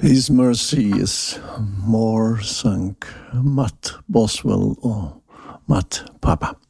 His Mercies, More Sunk, Matt Boswell och Matt Papa.